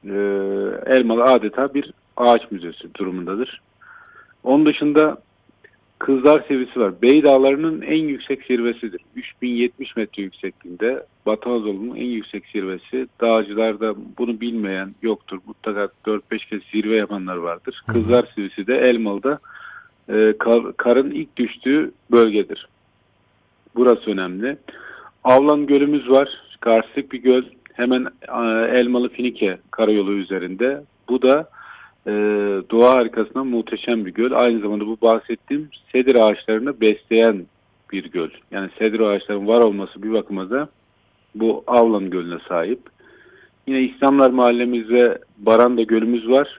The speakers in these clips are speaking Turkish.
Elmalı adeta bir ağaç müzesi durumundadır. Onun dışında Kızlar Sevisi var. Bey Dağları'nın en yüksek zirvesidir. 3070 metre yüksekliğinde. Batı Anadolu'nun en yüksek zirvesi. Dağcılarda bunu bilmeyen yoktur. Mutlaka 4-5 kez zirve yapanlar vardır. Hı hı. Kızlar Sevisi de Elmalı'da karın ilk düştüğü bölgedir. Burası önemli. Avlan Gölümüz var. Karstik bir göl. Hemen Elmalı Finike karayolu üzerinde. Bu da e, doğa harikasından muhteşem bir göl. Aynı zamanda bu bahsettiğim sedir ağaçlarını besleyen bir göl. Yani sedir ağaçlarının var olması bir bakıma da bu Avlan Gölü'ne sahip. Yine İslamlar Mahallemiz ve Baranda Gölümüz var.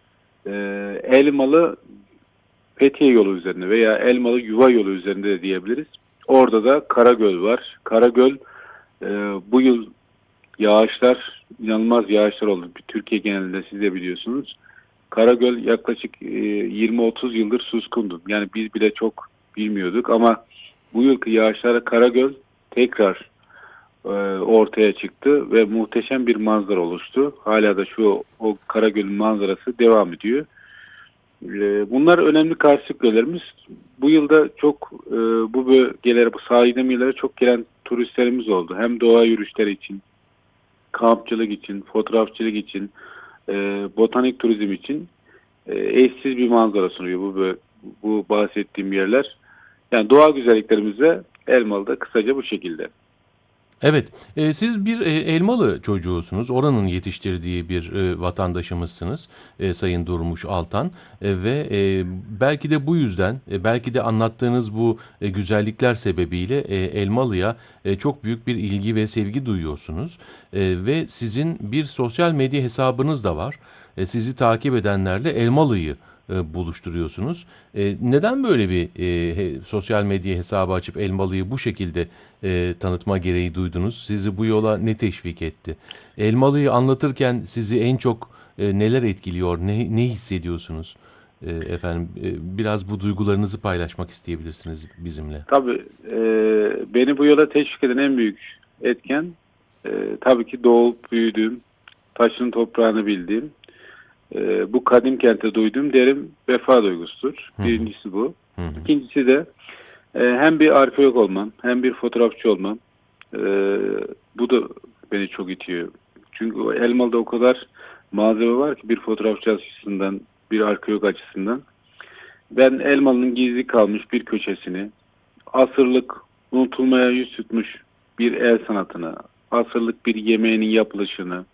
Elmalı Fethiye yolu üzerinde veya Elmalı Yuva yolu üzerinde de diyebiliriz. Orada da Karagöl var. Karagöl e, bu yıl yağışlar, inanılmaz yağışlar oldu. Türkiye genelinde siz de biliyorsunuz. Karagöl yaklaşık 20-30 yıldır suskundu. Yani biz bile çok bilmiyorduk ama bu yılki yağışlara Karagöl tekrar ortaya çıktı ve muhteşem bir manzara oluştu. Hala da o Karagöl'ün manzarası devam ediyor. Bunlar önemli karstik göllerimiz. Bu yılda çok bu bölgelere, bu sahil bölgelere çok gelen turistlerimiz oldu. Hem doğa yürüyüşleri için, kampçılık için, fotoğrafçılık için, botanik turizm için eşsiz bir manzara sunuyor bu bahsettiğim yerler. Yani doğa güzelliklerimize Elmalı'da kısaca bu şekilde. Evet, siz bir Elmalı çocuğusunuz. Oranın yetiştirdiği bir vatandaşımızsınız, Sayın Durmuş Altan. Ve belki de bu yüzden, belki de anlattığınız bu güzellikler sebebiyle Elmalı'ya çok büyük bir ilgi ve sevgi duyuyorsunuz. Ve sizin bir sosyal medya hesabınız da var. Sizi takip edenlerle Elmalı'yı buluşturuyorsunuz. Neden böyle bir sosyal medya hesabı açıp Elmalı'yı bu şekilde tanıtma gereği duydunuz? Sizi bu yola ne teşvik etti? Elmalı'yı anlatırken sizi en çok neler etkiliyor, ne hissediyorsunuz? Efendim, biraz bu duygularınızı paylaşmak isteyebilirsiniz bizimle. Tabii beni bu yola teşvik eden en büyük etken tabii ki doğup büyüdüğüm, taşın toprağını bildiğim, bu kadim kente duyduğum derin vefa duygusudur. Hı hı, Birincisi bu. hı hı. İkincisi de hem bir arkeolog olmam, hem bir fotoğrafçı olmam. E, Bu da beni çok itiyor. Çünkü Elmalı'da o kadar malzeme var ki bir fotoğrafçı açısından, bir arkeolog açısından. Ben Elmalı'nın gizli kalmış bir köşesini, asırlık unutulmaya yüz tutmuş bir el sanatını, asırlık bir yemeğinin yapılışını,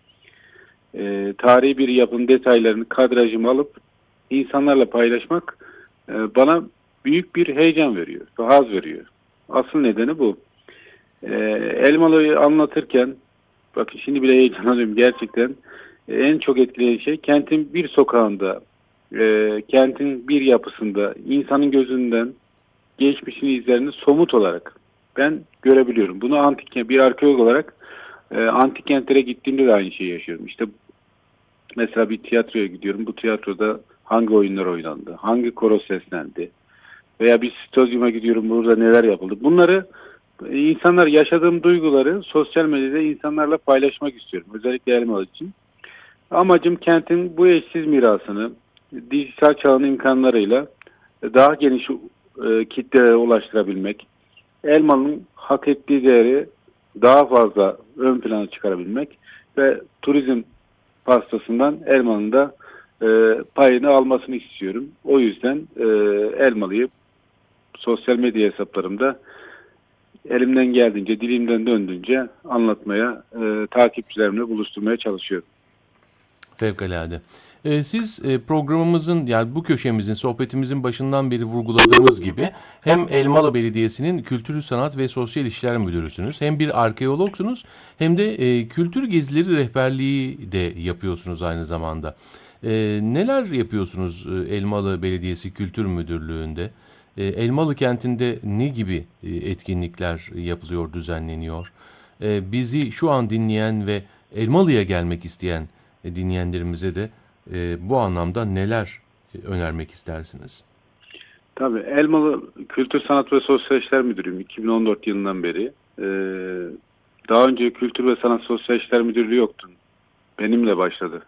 tarihi bir yapının detaylarını kadrajıma alıp insanlarla paylaşmak bana büyük bir heyecan veriyor, ve haz veriyor. Asıl nedeni bu. E, Elmalı'yı anlatırken, bakın şimdi bile heyecanlanıyorum gerçekten. En çok etkileyen şey kentin bir sokağında, kentin bir yapısında, insanın gözünden geçmişin izlerini somut olarak ben görebiliyorum. Bunu bir arkeolog olarak antik kentlere gittiğimde de aynı şeyi yaşıyorum. İşte mesela bir tiyatroya gidiyorum. Bu tiyatroda hangi oyunlar oynandı? Hangi koro seslendi? Veya bir simpozyuma gidiyorum. Burada neler yapıldı? Bunları insanlar yaşadığım duyguları sosyal medyada insanlarla paylaşmak istiyorum. Özellikle Elmalı için. Amacım kentin bu eşsiz mirasını dijital çağın imkanlarıyla daha geniş kitlelere ulaştırabilmek. Elmalı'nın hak ettiği değeri daha fazla ön plana çıkarabilmek ve turizm pastasından Elmalı'nın da payını almasını istiyorum. O yüzden Elmalı'yı sosyal medya hesaplarımda elimden geldiğince, dilimden döndüğünce anlatmaya, takipçilerimle buluşturmaya çalışıyorum. Fevkalade. Siz programımızın, yani bu köşemizin, sohbetimizin başından beri vurguladığımız gibi hem Elmalı Belediyesi'nin Kültür, Sanat ve Sosyal İşler Müdürüsünüz, hem bir arkeologsunuz, hem de kültür gezileri rehberliği de yapıyorsunuz aynı zamanda. Neler yapıyorsunuz Elmalı Belediyesi Kültür Müdürlüğü'nde? Elmalı kentinde ne gibi etkinlikler yapılıyor, düzenleniyor? Bizi şu an dinleyen ve Elmalı'ya gelmek isteyen dinleyenlerimize de bu anlamda neler önermek istersiniz? Tabii Elmalı Kültür Sanat ve Sosyal İşler Müdürüyüm 2014 yılından beri. Daha önce Kültür ve Sanat Sosyal İşler Müdürlüğü yoktu. Benimle başladı